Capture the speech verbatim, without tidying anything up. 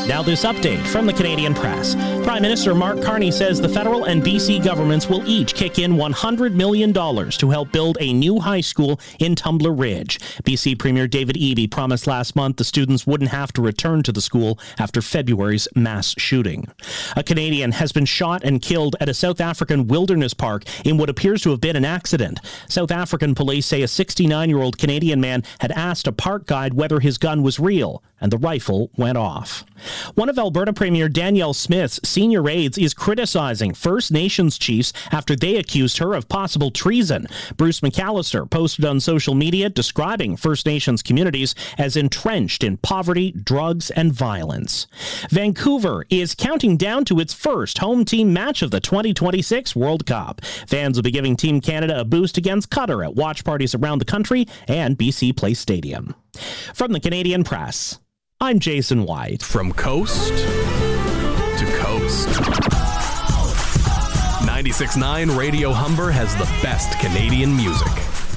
Now this update from the Canadian Press. Prime Minister Mark Carney says the federal and B C governments will each kick in one hundred million dollars to help build a new high school in Tumbler Ridge. B C Premier David Eby promised last month the students wouldn't have to return to the school after February's mass shooting. A Canadian has been shot and killed at a South African wilderness park in what appears to have been an accident. South African police say a sixty-nine-year-old Canadian man had asked a park guide whether his gun was real, and the rifle went off. One of Alberta Premier Danielle Smith's senior aides is criticizing First Nations chiefs after they accused her of possible treason. Bruce McAllister posted on social media describing First Nations communities as entrenched in poverty, drugs, and violence. Vancouver is counting down to its first home team match of the twenty twenty-six World Cup. Fans will be giving Team Canada a boost against Qatar at watch parties around the country and B C Place Stadium. From the Canadian Press, I'm Jason White. From coast to coast, ninety-six point nine Radio Humber has the best Canadian music.